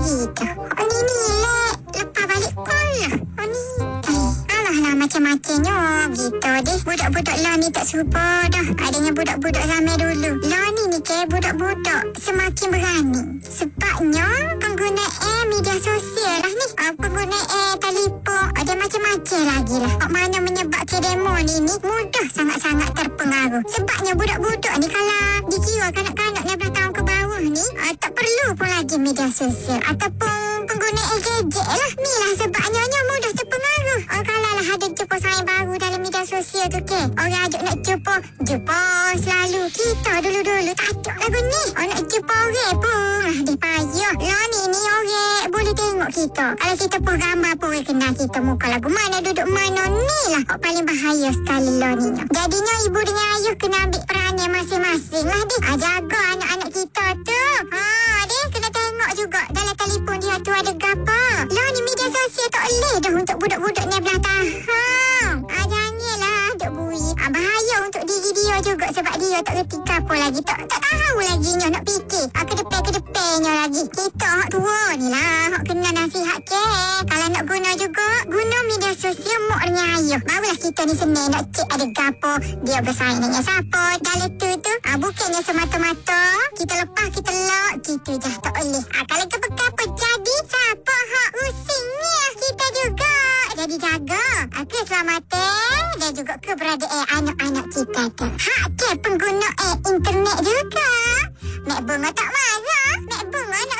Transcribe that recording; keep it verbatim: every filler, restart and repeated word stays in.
gitu. Oh ni ni lek. Lepas balik call lah. Oh ni. Eh, alah lah macam-macamnya gitu deh. Budak-budak lah ni tak serupa dah. Adanya budak-budak zaman dulu. Lah ni ni ke budak-budak semakin berani. Sebabnya penggunaan media sosial lah ni. Uh, penggunaan telefon. Ada macam-macam lagi lah. Hak mana menyebabkan demo ni ni mudah sangat-sangat terpengaruh. Sebabnya budak-budak ni kalau dikira kanak-kanak enam belas tahun ke bawah ni uh, tak perlu pun lagi media sosial ataupun penggunaan gadget lah. Ni lah sebabnya mudah terpengaruh. Uh, kalau lah ada jumpa saya baru dalam media sosial tu ke, orang ajak nak jumpa, jumpa selalu. Kita dulu-dulu takut lagu ni. Oh, nak jumpa orang pun lah dia payah. Lah ni ni orang boleh tengok kita. Kalau kita pun gambar pun orang kenal kita muka lagu mana, duduk mana. Ni lah yang paling bahaya sekali lah ni. Jadinya ibu dengan ayah kena ambil peranan masing-masing lah dia. Ha, jaga anak-anak kita tu. Ha, dia kena tengok juga dalam telefon dia tu ada gapa. Lah ni media sosial tak boleh dah untuk budak-budak ni belah tahun. Ha, janganlah duk bui. Ha, bahaya untuk diri dia juga sebab dia tak reti apa lagi. Tak tak tahu lagi nya nak fikir. Ha, ke depan ke depannya lagi. Kita hak tua ni lah hak kena nasihat ke. Kalau nak guna juga, guna media sosial mak dengan ayah. Barulah kita ni senang nak cek ada gapo dia bersaing dengan siapa. Dalam tu tu, ha, bukannya semata-mata kita lepas kita lock gitu je tak boleh. Ha, kalau apa-apa jadi siapa hak usingnya kita juga. Jadi jaga ha, keselamatan dan juga keberadaan anak-anak kita tu. Hak ke penggunaan internet juga. Mek Bunga tak marah. Mek Bunga nak